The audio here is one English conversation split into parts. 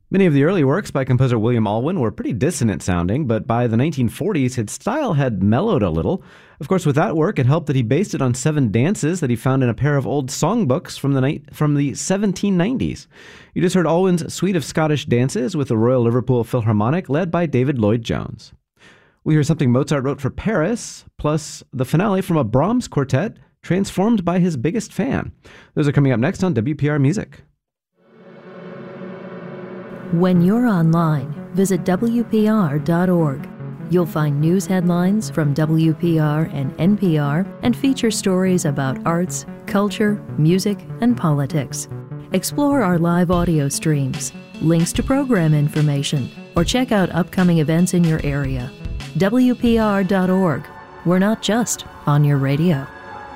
Many of the early works by composer William Alwyn were pretty dissonant sounding, but by the 1940s his style had mellowed a little. Of course, with that work, it helped that he based it on 7 dances that he found in a pair of old songbooks from the 1790s. You just heard Alwyn's Suite of Scottish Dances with the Royal Liverpool Philharmonic, led by David Lloyd-Jones. We hear something Mozart wrote for Paris, plus the finale from a Brahms quartet transformed by his biggest fan. Those are coming up next on WPR Music. When you're online, visit WPR.org. You'll find news headlines from WPR and NPR and feature stories about arts, culture, music, and politics. Explore our live audio streams, links to program information, or check out upcoming events in your area. WPR.org. We're not just on your radio.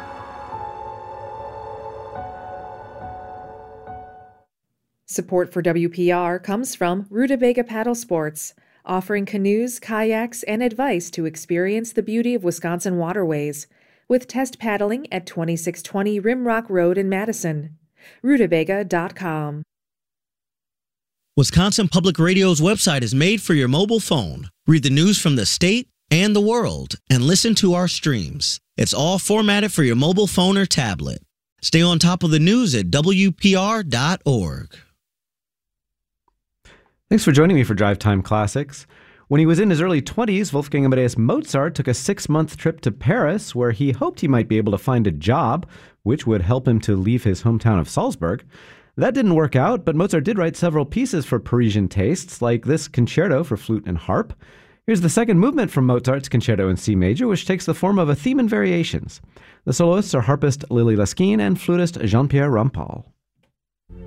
Support for WPR comes from Rutabaga Paddle Sports, offering canoes, kayaks, and advice to experience the beauty of Wisconsin waterways, with test paddling at 2620 Rimrock Road in Madison. Rutabaga.com. Wisconsin Public Radio's website is made for your mobile phone. Read the news from the state and the world and listen to our streams. It's all formatted for your mobile phone or tablet. Stay on top of the news at WPR.org. Thanks for joining me for Drive Time Classics. When he was in his early 20s, Wolfgang Amadeus Mozart took a 6-month trip to Paris where he hoped he might be able to find a job, which would help him to leave his hometown of Salzburg. That didn't work out, but Mozart did write several pieces for Parisian tastes, like this concerto for flute and harp. Here's the second movement from Mozart's Concerto in C major, which takes the form of a theme and variations. The soloists are harpist Lily Lesquin and flutist Jean-Pierre Rampal.